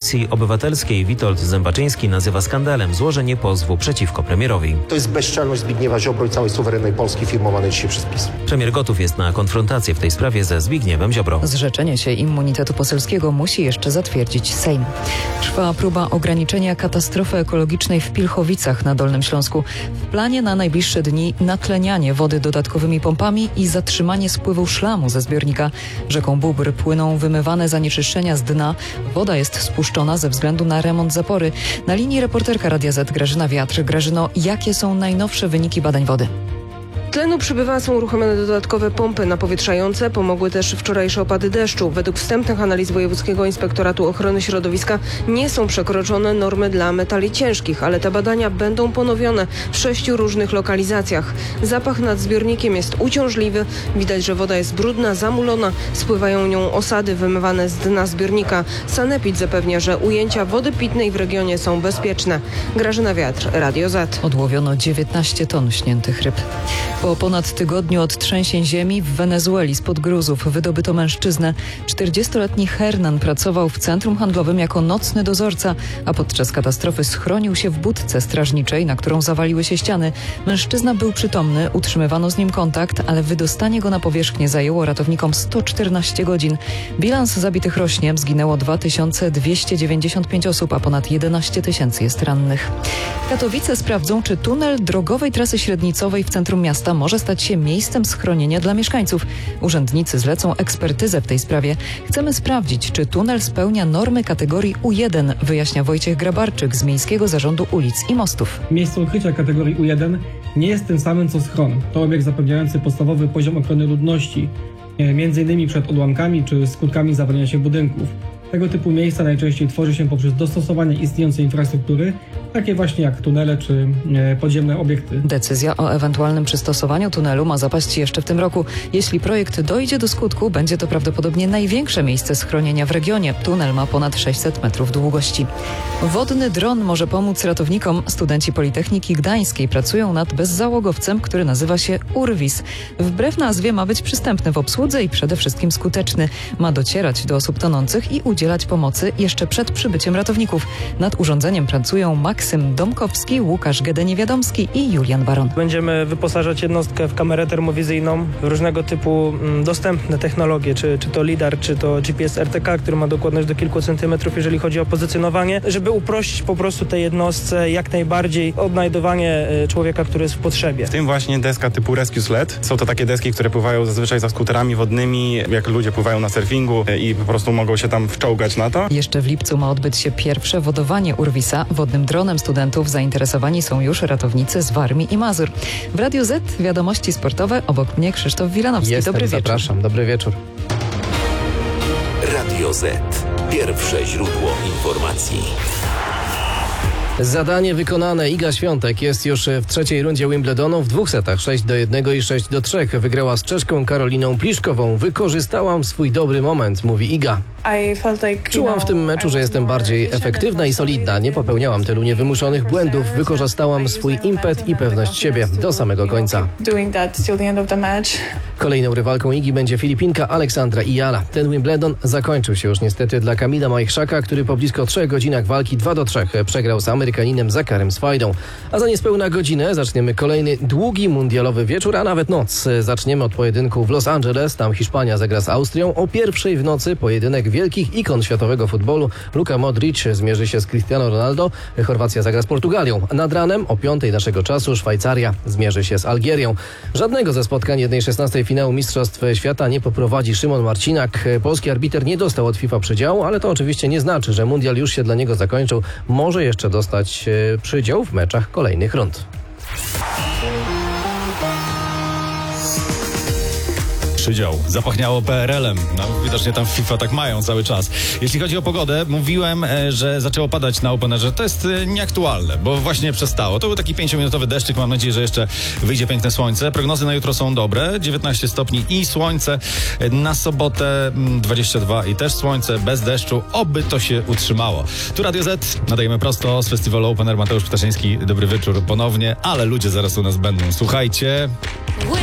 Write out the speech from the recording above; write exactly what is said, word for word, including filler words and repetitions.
Koalicji Obywatelskiej Witold Zębaczyński nazywa skandalem złożenie pozwu przeciwko premierowi. To jest bezczelność Zbigniewa Ziobro i całej suwerennej Polski firmowanej dzisiaj przez PiS. Premier gotów jest na konfrontację w tej sprawie ze Zbigniewem Ziobro. Zrzeczenie się immunitetu poselskiego musi jeszcze zatwierdzić Sejm. Trwa próba ograniczenia katastrofy ekologicznej w Pilchowicach na Dolnym Śląsku. W planie na najbliższe dni natlenianie wody dodatkowymi pompami i zatrzymanie spływu szlamu ze zbiornika. Rzeką Bóbr płyną wymywane zanieczyszczenia z dna. Woda jest spuszczona ze względu na remont zapory. Na linii reporterka Radia Z Grażyna Wiatr. Grażyno, jakie są najnowsze wyniki badań wody? Tlenu przybywa, są uruchomione dodatkowe pompy napowietrzające. Pomogły też wczorajsze opady deszczu. Według wstępnych analiz Wojewódzkiego Inspektoratu Ochrony Środowiska nie są przekroczone normy dla metali ciężkich, ale te badania będą ponowione w sześciu różnych lokalizacjach. Zapach nad zbiornikiem jest uciążliwy. Widać, że woda jest brudna, zamulona. Spływają nią osady wymywane z dna zbiornika. Sanepid zapewnia, że ujęcia wody pitnej w regionie są bezpieczne. Grażyna Wiatr, Radio Z. Odłowiono dziewiętnaście ton śniętych ryb. Po ponad tygodniu od trzęsień ziemi w Wenezueli spod gruzów wydobyto mężczyznę. czterdziestoletni Hernan pracował w centrum handlowym jako nocny dozorca, a podczas katastrofy schronił się w budce strażniczej, na którą zawaliły się ściany. Mężczyzna był przytomny, utrzymywano z nim kontakt, ale wydostanie go na powierzchnię zajęło ratownikom sto czternaście godzin. Bilans zabitych rośnie, zginęło dwa tysiące dwieście dziewięćdziesiąt pięć osób, a ponad jedenaście tysięcy jest rannych. Katowice sprawdzą, czy tunel drogowej trasy średnicowej w centrum miasta może stać się miejscem schronienia dla mieszkańców. Urzędnicy zlecą ekspertyzę w tej sprawie. Chcemy sprawdzić, czy tunel spełnia normy kategorii U jeden, wyjaśnia Wojciech Grabarczyk z Miejskiego Zarządu Ulic i Mostów. Miejsce ukrycia kategorii U jeden nie jest tym samym co schron. To obiekt zapewniający podstawowy poziom ochrony ludności, między innymi przed odłamkami czy skutkami zawalenia się budynków. Tego typu miejsca najczęściej tworzy się poprzez dostosowanie istniejącej infrastruktury, takie właśnie jak tunele czy podziemne obiekty. Decyzja o ewentualnym przystosowaniu tunelu ma zapaść jeszcze w tym roku. Jeśli projekt dojdzie do skutku, będzie to prawdopodobnie największe miejsce schronienia w regionie. Tunel ma ponad sześćset metrów długości. Wodny dron może pomóc ratownikom. Studenci Politechniki Gdańskiej pracują nad bezzałogowcem, który nazywa się Urwis. Wbrew nazwie ma być przystępny w obsłudze i przede wszystkim skuteczny. Ma docierać do osób tonących i udzielać pomocy jeszcze przed przybyciem ratowników. Nad urządzeniem pracują Maksym Domkowski, Łukasz Gede-Niewiadomski i Julian Baron. Będziemy wyposażać jednostkę w kamerę termowizyjną, w różnego typu m, dostępne technologie, czy, czy to lidar, czy to G P S R T K, który ma dokładność do kilku centymetrów, jeżeli chodzi o pozycjonowanie, żeby uprościć po prostu tej jednostce jak najbardziej odnajdowanie człowieka, który jest w potrzebie. W tym właśnie deska typu Rescue Sled. Są to takie deski, które pływają zazwyczaj za skuterami wodnymi, jak ludzie pływają na surfingu i po prostu mogą się tam wczołgać na to. Jeszcze w lipcu ma odbyć się pierwsze wodowanie Urwisa. Wodnym dronem studentów zainteresowani są już ratownicy z Warmii i Mazur. W Radiu Z wiadomości sportowe, obok mnie Krzysztof Wilanowski. Jestem, Dobry wieczór. Zapraszam, dobry wieczór. Radio Z. Pierwsze źródło informacji. Zadanie wykonane. Iga Świątek jest już w trzeciej rundzie Wimbledonu w dwóch setach sześć do jednego i sześć do trzech. Wygrała z Czeszką Karoliną Pliszkową. Wykorzystałam swój dobry moment, mówi Iga. Czułam w tym meczu, że jestem bardziej efektywna i solidna. Nie popełniałam tylu niewymuszonych błędów. Wykorzystałam swój impet i pewność siebie do samego końca. Kolejną rywalką Igi będzie Filipinka Aleksandra Ijala. Ten Wimbledon zakończył się już niestety dla Kamila Majchrzaka, który po blisko trzech godzinach walki dwa do trzech przegrał z Amerykaninem Zakarem Swajdą. A za niespełna godzinę zaczniemy kolejny długi mundialowy wieczór, a nawet noc. Zaczniemy od pojedynku w Los Angeles. Tam Hiszpania zagra z Austrią. O pierwszej w nocy pojedynek wielkich ikon światowego futbolu. Luka Modric zmierzy się z Cristiano Ronaldo. Chorwacja zagra z Portugalią. Nad ranem o piątej naszego czasu Szwajcaria zmierzy się z Algierią. Żadnego ze spotkań jednej szesnastej finału Mistrzostw Świata nie poprowadzi Szymon Marcinak. Polski arbiter nie dostał od FIFA przydziału, ale to oczywiście nie znaczy, że mundial już się dla niego zakończył. Może jeszcze dostać przydział w meczach kolejnych rund. Przydział. Zapachniało P R L-em. No, widocznie tam w FIFA tak mają cały czas. Jeśli chodzi o pogodę, mówiłem, że zaczęło padać na Openerze. To jest nieaktualne, bo właśnie przestało. To był taki pięciominutowy deszczyk. Mam nadzieję, że jeszcze wyjdzie piękne słońce. Prognozy na jutro są dobre. dziewiętnaście stopni i słońce. Na sobotę dwadzieścia dwa i też słońce, bez deszczu. Oby to się utrzymało. Tu Radio Z. Nadajemy prosto z festiwalu Open Air. Mateusz Ptaszyński. Dobry wieczór ponownie, ale ludzie zaraz u nas będą. Słuchajcie.